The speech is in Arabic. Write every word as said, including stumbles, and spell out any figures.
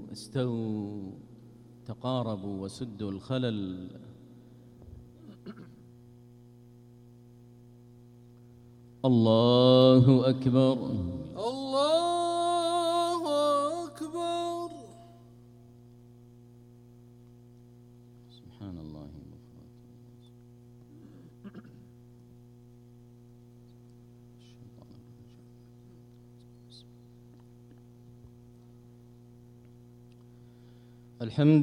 استووا تقاربوا وسدوا الخلل. الله أكبر الله أكبر. سبحان الله. الحمد